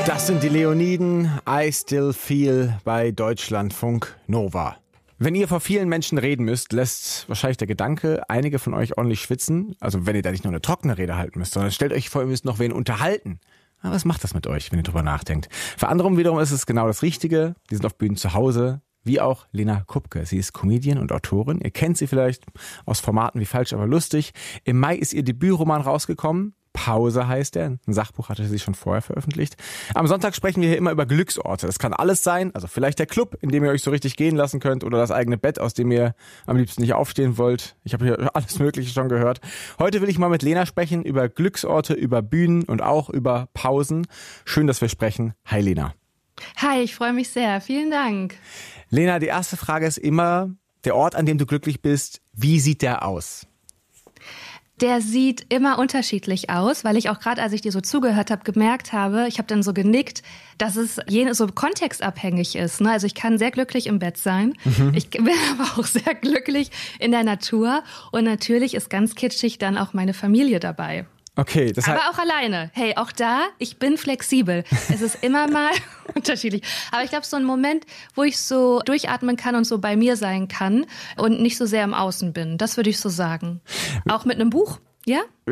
Das sind die Leoniden, I Still Feel bei Deutschlandfunk Nova. Wenn ihr vor vielen Menschen reden müsst, lässt wahrscheinlich der Gedanke einige von euch ordentlich schwitzen. Also wenn ihr da nicht nur eine trockene Rede halten müsst, sondern stellt euch vor, ihr müsst noch wen unterhalten. Aber was macht das mit euch, wenn ihr drüber nachdenkt? Für andere wiederum ist es genau das Richtige. Die sind auf Bühnen zu Hause, wie auch Lena Kupke. Sie ist Comedian und Autorin. Ihr kennt sie vielleicht aus Formaten wie Falsch, aber lustig. Im Mai ist ihr Debütroman rausgekommen. Pause heißt er. Ein Sachbuch hatte sie schon vorher veröffentlicht. Am Sonntag sprechen wir hier immer über Glücksorte. Das kann alles sein. Also vielleicht der Club, in dem ihr euch so richtig gehen lassen könnt, oder das eigene Bett, aus dem ihr am liebsten nicht aufstehen wollt. Ich habe hier alles Mögliche schon gehört. Heute will ich mal mit Lena sprechen über Glücksorte, über Bühnen und auch über Pausen. Schön, dass wir sprechen. Hi Lena. Hi, ich freue mich sehr. Vielen Dank. Lena, die erste Frage ist immer, der Ort, an dem du glücklich bist, wie sieht der aus? Der sieht immer unterschiedlich aus, weil ich auch gerade, als ich dir so zugehört habe, gemerkt habe, ich habe dann so genickt, dass es so kontextabhängig ist. Ne? Also ich kann sehr glücklich im Bett sein. Ich bin aber auch sehr glücklich in der Natur. Und natürlich ist ganz kitschig dann auch meine Familie dabei. Okay, das heißt, aber auch alleine. Hey, auch da, ich bin flexibel. Es ist immer mal unterschiedlich. Aber ich glaube, so ein Moment, wo ich so durchatmen kann und so bei mir sein kann und nicht so sehr im Außen bin. Das würde ich so sagen. Auch mit einem Buch, ja?